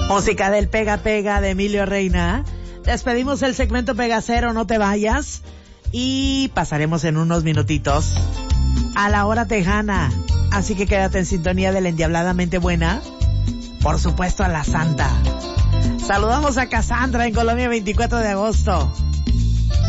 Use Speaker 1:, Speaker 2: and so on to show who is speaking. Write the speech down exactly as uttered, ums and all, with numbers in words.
Speaker 1: Música del Pega Pega de Emilio Reina. Despedimos el segmento Pegacero, no te vayas. Y pasaremos en unos minutitos a la hora tejana. Así que quédate en sintonía de la Endiabladamente Buena. Por supuesto a la Santa. Saludamos a Cassandra en Colonia veinticuatro de agosto.